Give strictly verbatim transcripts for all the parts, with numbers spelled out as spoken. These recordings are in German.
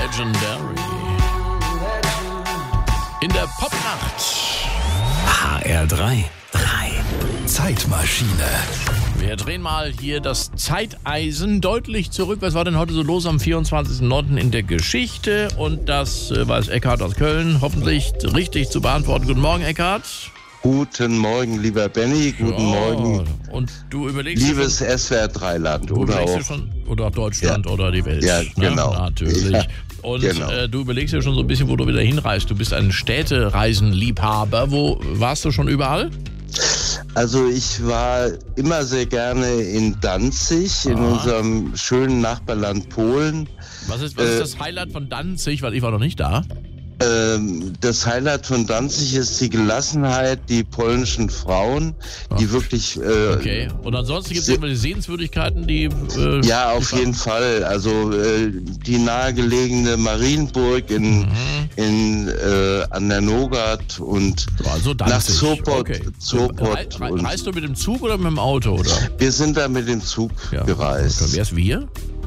Legendary. In der Popnacht. H R drei. drei. Zeitmaschine. Wir drehen mal hier das Zeiteisen deutlich zurück. Was war denn heute so los am vierundzwanzigsten neunten in der Geschichte? Und das äh, weiß Eckhard aus Köln hoffentlich richtig zu beantworten. Guten Morgen, Eckhard. Guten Morgen, lieber Benny. Guten Ja, Morgen, und du überlegst liebes schon, S W R drei Land. du Oder überlegst auch, dir schon, oder auch Deutschland Ja. oder die Welt. Ja, genau. Ne? Natürlich. Ja, Und genau. äh, du überlegst dir schon so ein bisschen, wo du wieder hinreist. Du bist ein Städtereisenliebhaber. Wo warst du schon überall? Also ich war immer sehr gerne in Danzig, in Ah. unserem schönen Nachbarland Polen. Was ist, was ist Äh, das Highlight von Danzig? Weil ich war noch nicht da. Ähm, das Highlight von Danzig ist die Gelassenheit, die polnischen Frauen, die Ach, wirklich... Äh, Okay. Und ansonsten gibt es se- irgendwelche Sehenswürdigkeiten, die... Äh, Ja, die auf Fra- jeden Fall. Also äh, die nahegelegene Marienburg in, Mhm. in äh, an der Nogat und Also nach Danzig. Sopot. Okay. Sopot Rei- rei- und Reist du mit dem Zug oder mit dem Auto? Oder? wir sind da mit dem Zug Ja. gereist. Okay. Wer ist wir?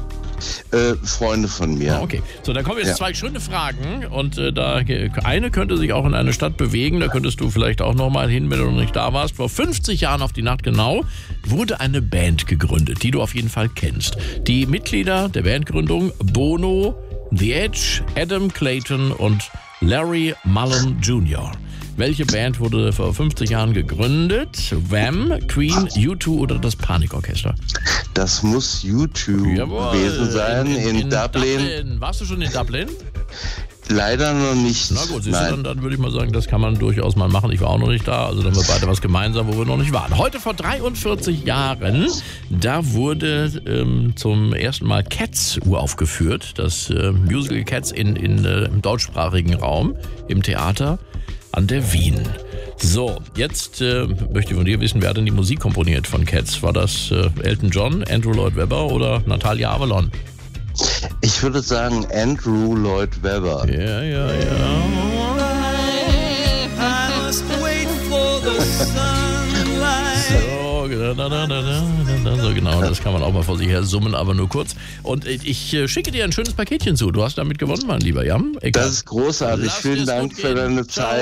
Äh, Freunde von mir. Ah, okay. So, dann kommen jetzt Ja. zwei schöne Fragen. Und äh, da eine könnte sich auch in eine Stadt bewegen. Da könntest du vielleicht auch noch mal hin, wenn du noch nicht da warst. Vor fünfzig Jahren auf die Nacht genau wurde eine Band gegründet, die du auf jeden Fall kennst. Die Mitglieder der Bandgründung: Bono, The Edge, Adam Clayton und Larry Mullen Junior Welche Band wurde vor fünfzig Jahren gegründet? Wham, Queen, U zwei oder das Panikorchester? Das muss YouTube gewesen sein in, Dublin. Dublin. Warst du schon in Dublin? Leider noch nicht. Na gut, siehst du, Nein. dann, dann würde ich mal sagen, das kann man durchaus mal machen. Ich war auch noch nicht da, also dann haben wir beide was gemeinsam, wo wir noch nicht waren. Heute vor dreiundvierzig Jahren, da wurde ähm, zum ersten Mal Cats uraufgeführt, das äh, Musical Cats in, in, äh, im deutschsprachigen Raum, im Theater an der Wien. So, jetzt äh, möchte ich von dir wissen, wer hat denn die Musik komponiert von Cats? War das äh, Elton John, Andrew Lloyd Webber oder Natalia Avalon? Ich würde sagen Andrew Lloyd Webber. Ja, ja, ja. So, da, da, da, da, da, so genau, das kann man auch mal vor sich her summen, aber nur kurz. Und ich äh, schicke dir ein schönes Paketchen zu. Du hast damit gewonnen, mein lieber Jan. Egal. Das ist großartig. Lass Vielen es Dank gut für gehen. deine Ciao. Zeit.